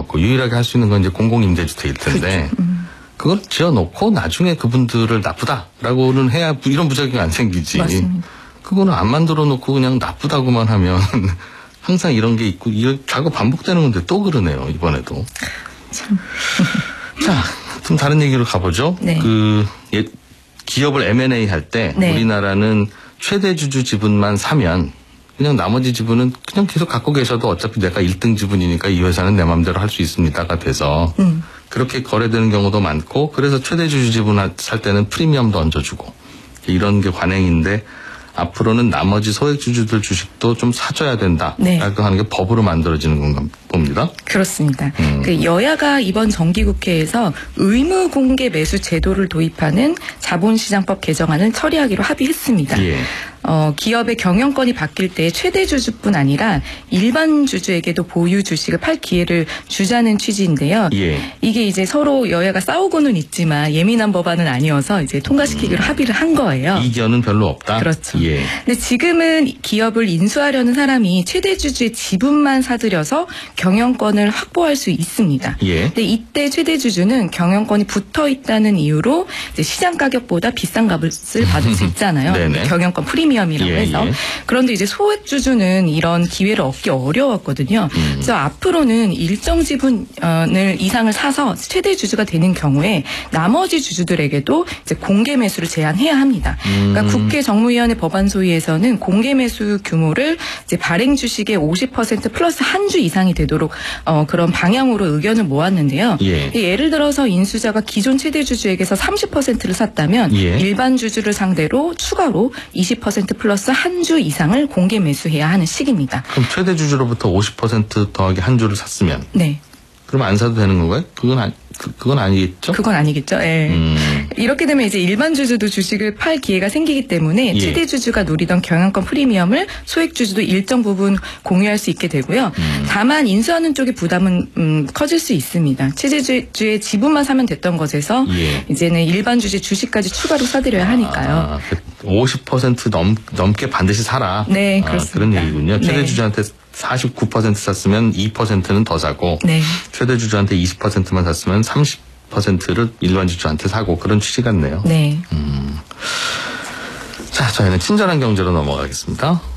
지어놓고 유일하게 할 수 있는 건 이제 공공임대주택일 텐데 그걸 지어놓고 나중에 그분들을 나쁘다라고는 해야 이런 부작용이 안 생기지. 맞습니다. 그거는 안 만들어놓고 그냥 나쁘다고만 하면 항상 이런 게 있고 이거 자꾸 반복되는 건데 또 그러네요. 이번에도. 참. 자, 좀 다른 얘기로 가보죠. 네. 기업을 M&A 할 때 네. 우리나라는 최대 주주 지분만 사면 그냥 나머지 지분은 그냥 계속 갖고 계셔도 어차피 내가 1등 지분이니까 이 회사는 내 마음대로 할 수 있습니다가 돼서 그렇게 거래되는 경우도 많고 그래서 최대 주주 지분 살 때는 프리미엄도 얹어주고 이런 게 관행인데 앞으로는 나머지 소액 주주들 주식도 좀 사줘야 된다. 네. 라고 하는 게 법으로 만들어지는 건가 봅니다. 그렇습니다. 그 여야가 이번 정기국회에서 의무 공개 매수 제도를 도입하는 자본시장법 개정안을 처리하기로 합의했습니다. 예. 기업의 경영권이 바뀔 때 최대 주주뿐 아니라 일반 주주에게도 보유 주식을 팔 기회를 주자는 취지인데요. 예. 이게 이제 서로 여야가 싸우고는 있지만 예민한 법안은 아니어서 이제 통과시키기로 합의를 한 거예요. 이견은 별로 없다. 그렇죠. 예. 근데 지금은 기업을 인수하려는 사람이 최대 주주의 지분만 사들여서 경영권을 확보할 수 있습니다. 예. 근데 이때 최대 주주는 경영권이 붙어 있다는 이유로 이제 시장 가격보다 비싼 값을 받을 수 있잖아요. 네네. 경영권 프리미엄이라고 예, 해서. 예. 그런데 이제 소액 주주는 이런 기회를 얻기 어려웠거든요. 그래서 앞으로는 일정 지분을 이상을 사서 최대 주주가 되는 경우에 나머지 주주들에게도 이제 공개 매수를 제한해야 합니다. 그러니까 국회 정무위원회 법안 소위에서는 공개 매수 규모를 이제 발행 주식의 50% 플러스 한 주 이상이 되도록 그런 방향으로 의견을 모았는데요. 예. 예를 들어서 인수자가 기존 최대 주주에게서 30%를 샀다면 예. 일반 주주를 상대로 추가로 20% 플러스 한 주 이상을 공개 매수해야 하는 식입니다. 그럼 최대 주주로부터 50% 더하기 한 주를 샀으면 네. 그럼 안 사도 되는 건가요? 그건 아니겠죠? 그건 아니겠죠. 예. 이렇게 되면 이제 일반 주주도 주식을 팔 기회가 생기기 때문에 예. 최대 주주가 누리던 경영권 프리미엄을 소액 주주도 일정 부분 공유할 수 있게 되고요. 다만 인수하는 쪽의 부담은 커질 수 있습니다. 최대 주주의 지분만 사면 됐던 것에서 예. 이제는 일반 주주의 주식까지 추가로 사들여야 하니까요. 50% 넘게 반드시 사라. 네, 그렇습니다. 그런 얘기군요. 최대 네. 주주한테 49% 샀으면 2%는 더 사고 네. 최대 주주한테 20%만 샀으면 30%를 일반 주주한테 사고 그런 취지 같네요. 네. 자, 저희는 친절한 경제로 넘어가겠습니다.